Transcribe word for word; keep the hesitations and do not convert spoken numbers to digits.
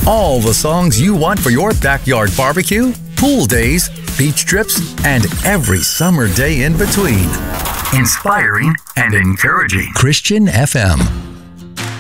All the songs you want for your backyard barbecue, pool days, beach trips, and every summer day in between. Inspiring and encouraging. Christian F M.